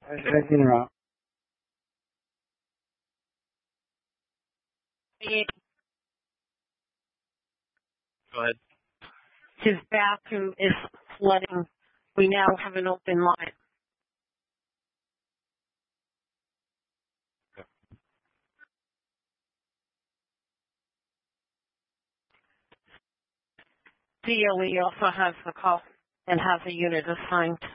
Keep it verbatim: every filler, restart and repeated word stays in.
I, I interrupt. Go ahead. His bathroom is flooding. We now have an open line. D O E also has the call and has a unit assigned.